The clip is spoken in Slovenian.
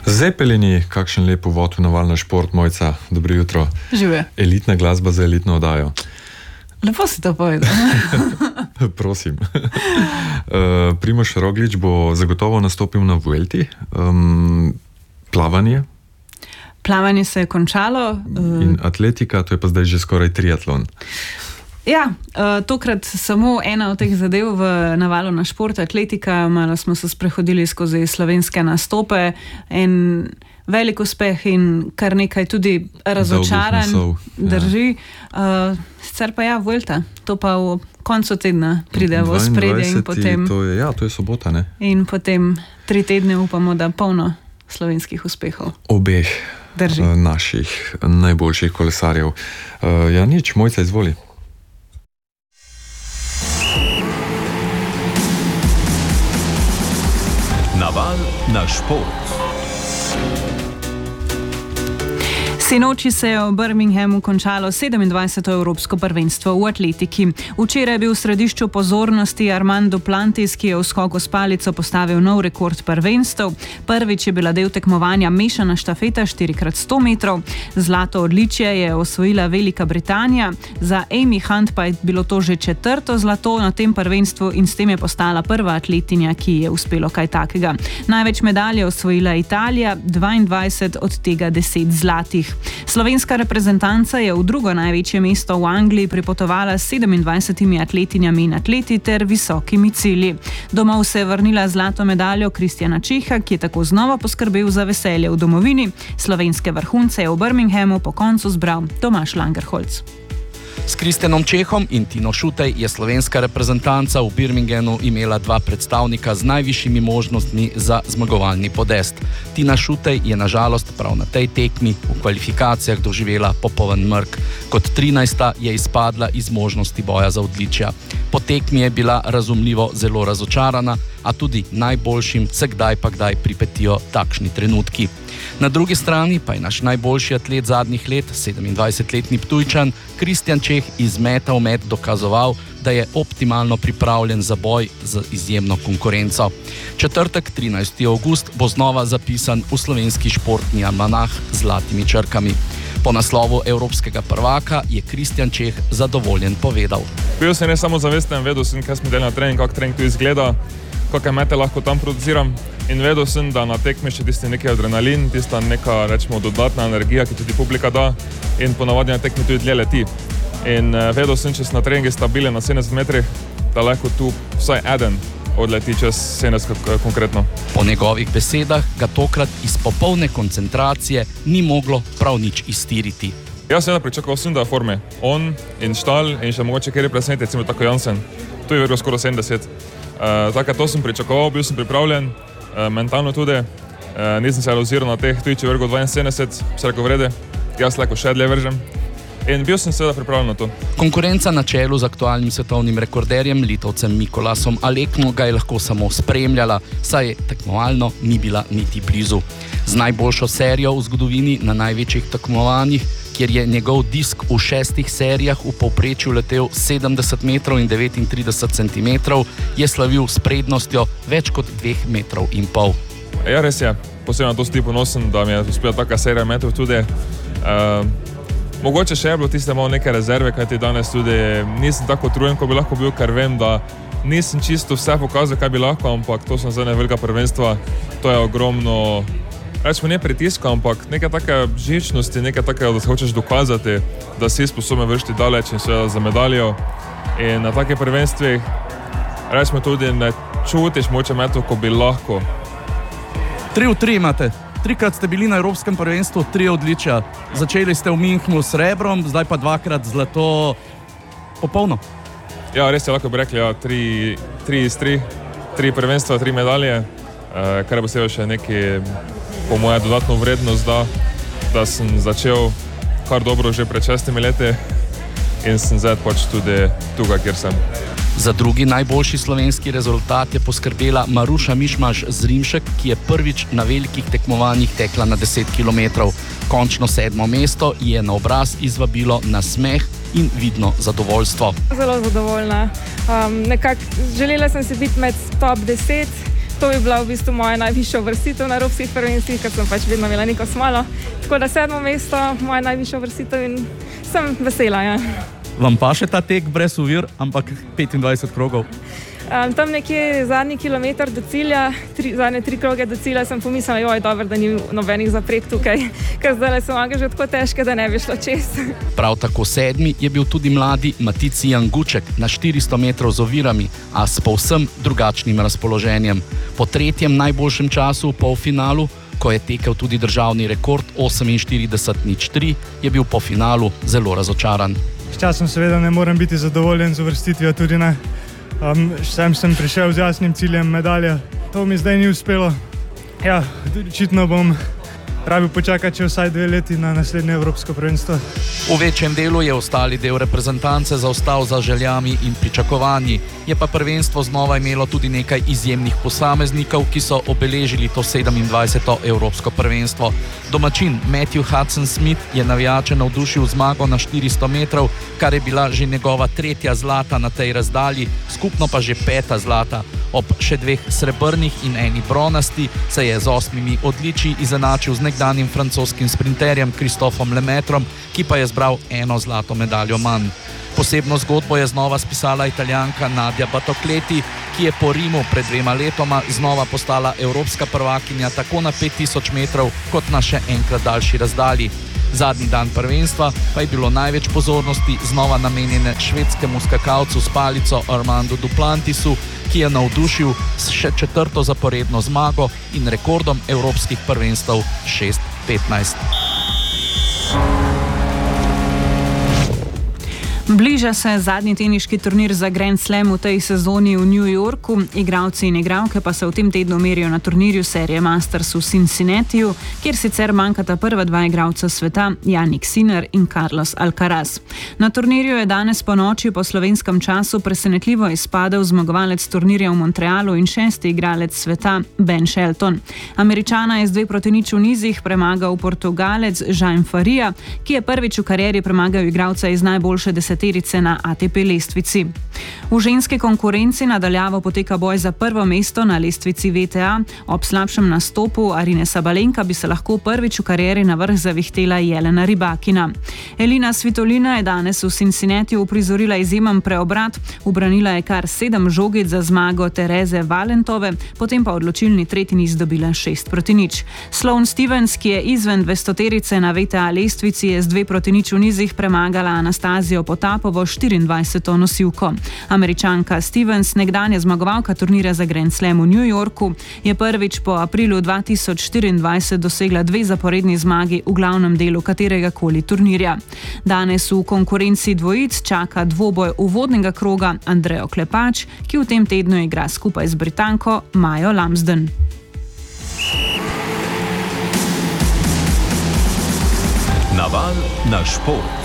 Zeppelini, kakšen lep uvod v naval na šport, Mojca, dobro jutro. Žive. Elitna glasba za elitno oddajo. Lepo si to povedal. Prosim. Primož Roglič bo zagotovo nastopil na Vuelti. Plavanje. Plavanje se je končalo. In atletika, to je pa zdaj že skoraj triatlon. Ja, tokrat samo ena od teh zadev v navalu na šport, atletika. Malo smo se sprehodili skozi slovenske nastope. En velik uspeh in kar nekaj tudi razočaranj. Drži. Sicer pa ja, Vuelta. To pa v koncu tedna pride v ospredje in potem... To je sobota, ne? In potem 3 tedne upamo, da polno slovenskih uspehov. Obeh Drži. Naših najboljših kolesarjev. Ja, nič, Mojca, izvoli. Naval na šport. Sinoči se je v Birminghamu končalo 27. evropsko prvenstvo v atletiki. Včeraj je bil v središču pozornosti Armand Duplantis, ki je v skoku s palico postavil nov rekord prvenstev. Prvič je bila del tekmovanja mešana štafeta 4x100 metrov. Zlato odličje je osvojila Velika Britanija. Za Amy Hunt pa je bilo to že 4. zlato na tem prvenstvu in s tem je postala prva atletinja, ki je uspelo kaj takega. Največ medalj je osvojila Italija, 22, od tega 10 zlatih. Slovenska reprezentanca je v drugo največje mesto v Angliji pripotovala s 27 atletinjami in atleti ter visokimi cilji. Domov se je vrnila zlato medaljo Kristjana Čeha, ki je tako znova poskrbel za veselje v domovini. Slovenske vrhunce je v Birminghamu po koncu zbral Tomaž Langerholz. S Kristjanom Čehom in Tino Šutej je slovenska reprezentanca v Birminghamu imela 2 predstavnika z najvišjimi možnostmi za zmagovalni podest. Tina Šutej je nažalost prav na tej tekmi v kvalifikacijah doživela popoln mrk. Kot 13. je izpadla iz možnosti boja za odličja. Po tekmi je bila razumljivo zelo razočarana, a tudi najboljšim se kdaj pa kdaj pripetijo takšni trenutki. Na drugi strani pa je naš najboljši atlet zadnjih let, 27-letni Ptujčan, Kristjan Čeh iz meta v met dokazoval, da je optimalno pripravljen za boj z izjemno konkurenco. Četrtek, 13. avgust, bo znova zapisan v slovenski športni almanah z zlatimi črkami. Po naslovu evropskega prvaka je Kristjan Čeh zadovoljen povedal. Bil sem ne samo zavesten, vedel sem, kaj smo delali na trening, kako trening tu izgleda, kakšne mete lahko tam produciram. In vedel sem, da na tekmi še tisti neki adrenalin, tista neka, rečemo, dodatna energija, ki tudi publika da, in ponavadi na tekmi tudi dlje leti. In vedel sem, če sem na treningi stabilen na 70 metrih, da lahko tu vsaj eden odleti čez 70 konkretno. Po njegovih besedah ga tokrat iz popolne koncentracije ni moglo prav nič iztiriti. Jaz seveda pričakoval sem, da je v formi. On in Štal in še mogoče kjer je preseneti, recimo tako Jansen. Tu je verjetno skoraj 70. Tako to sem pričakoval, bil sem pripravljen. Mentalno tudi, nisem se aloziral na teh, tudi če vrgo 72, vse rekel vrede, jaz lahko še dlje vržem in bil sem seveda pripravljen na to. Konkurenca na čelu z aktualnim svetovnim rekorderjem, Litovcem Mikolasom Alekno, ga je lahko samo spremljala, saj tekmovalno ni bila niti blizu. Z najboljšo serijo v zgodovini na največjih tekmovanjih, kjer je njegov disk v 6 serijah v povprečju letel 70 metrov in 39 centimetrov, je slavil s prednostjo več kot 2,5 metrov. Ja, res je. Posebno na to sem ponosen, da mi je uspela taka serija metrov tudi. Mogoče še je bilo tiste malo neke rezerve, kajti danes tudi nisem tako utrujen, kot bi lahko bil, ker vem, da nisem čisto vse pokazal, kaj bi lahko, ampak to so za velika prvenstva. To je ogromno, rečemo ne pritiska, ampak neke take živčnosti, neke take, da se hočeš dokazati, da si sposoben vršiti daleč in seveda za medaljo. In na takih prvenstvih, rečemo tudi, ne čutiš moče metov, ko bi lahko. 3 v 3 imate. 3-krat ste bili na evropskem prvenstvu, 3 odličja. Začeli ste v Münchnu s srebrom, zdaj pa 2-krat zlato. Popolno. Ja, res je, lahko bi rekli, ja, 3 iz 3. 3 prvenstva, 3 medalje, kar bo seveda še neki, po moja dodatno vrednost, da sem začel kar dobro že pred 6 leti in sem zdaj pač tudi tukaj, kjer sem. Za drugi najboljši slovenski rezultat je poskrbela Maruša Mišmaš z Rimšek, ki je prvič na velikih tekmovanjih tekla na 10 km. Končno 7. mesto je na obraz izvabilo nasmeh in vidno zadovoljstvo. Zelo zadovoljna. Želela sem se biti med top 10, To bi bila v bistvu moja najvišja uvrstitev na evropskih prvenstvih, ker sem pač vedno imela neko smolo. Tako da 7. mesto, moja najvišja uvrstitev in sem vesela. Ja. Vam pa še ta tek brez ovir, ampak 25 krogov? Tam nekje zadnji kilometer do cilja, zadnje 3 kroge do cilja, sem pomislila, joj, dobro, da ni nobenih zaprek tukaj, ker zdaj so noge že tako težke, da ne bi šlo čez. Prav tako 7. je bil tudi mladi Matici Janguček na 400 metrov z ovirami, a s povsem drugačnim razpoloženjem. Po 3. najboljšem času v polfinalu, ko je tekel tudi državni rekord 48:03, je bil po finalu zelo razočaran. S časom seveda ne morem biti zadovoljen, z uvrstitvijo tudi ne. Sem prišel z jasnim ciljem medalje. To mi zdaj ni uspelo. Ja, očitno bom rabil počakati še vsaj 2 leti na naslednje evropsko prvenstvo. V večjem delu je ostali del reprezentance zaostal za željami in pričakovanji. Je pa prvenstvo znova imelo tudi nekaj izjemnih posameznikov, ki so obeležili to 27. evropsko prvenstvo. Domačin Matthew Hudson-Smith je navijače navdušil zmago na 400 metrov, kar je bila že njegova 3. zlata na tej razdalji, skupno pa že 5. zlata. Ob še 2 srebrnih in 1 bronasti se je z 8 odličji izenačil z nekdanjim francoskim sprinterjem Christophom Lemaitrom, ki pa je zbral 1 zlato medaljo manj. Posebno zgodbo je znova spisala Italijanka Nadia Batocleti, ki je po Rimu pred 2 letoma znova postala evropska prvakinja tako na 5000 metrov kot na še enkrat daljši razdalji. Zadnji dan prvenstva pa je bilo največ pozornosti znova namenjene švedskemu skakalcu s palico Armandu Duplantisu, ki je navdušil s še 4. zaporedno zmago in rekordom evropskih prvenstev 6:15. Bliža se zadnji teniški turnir za Grand Slam v tej sezoni v New Yorku. Igralci in igralke pa se v tem tednu merijo na turnirju serije Masters v Cincinnatiju, kjer sicer manjkata prva 2 igralca sveta, Jannik Sinner in Carlos Alcaraz. Na turnirju je danes po noči po slovenskem času presenetljivo izpadel zmagovalec turnirja v Montrealu in 6. igralec sveta Ben Shelton. Američana je z 2:0 v nizih premagal Portugalec Jean Faria, ki je prvič v karieri premagal igralca iz najboljše deseterice na ATP lestvici. V ženski konkurenci nadaljavo poteka boj za prvo mesto na lestvici VTA. Ob slabšem nastopu Arine Sabalenka bi se lahko prvič v karieri na vrh zavihtela Jelena Rybakina. Elina Svitolina je danes v Cincinnatiju uprizorila izjemen preobrat, ubranila je kar 7 žogic za zmago Tereze Valentove, potem pa odločilni 3. niz dobila 6:0. Sloane Stevens, ki je izven 200-terice na VTA lestvici, je z 2:0 v nizih premagala Anastazijo Potapovo, 24. nosilko. Američanka Stevens, nekdanja zmagovalka turnirja za Grand Slam v New Yorku, je prvič po aprilu 2024 dosegla 2 zaporedni zmagi v glavnem delu katerega koli turnirja. Danes v konkurenci dvojic čaka dvoboj uvodnega kroga Andrejo Klepač, ki v tem tednu igra skupaj z Britanko Majo Lumsden. Naval na šport.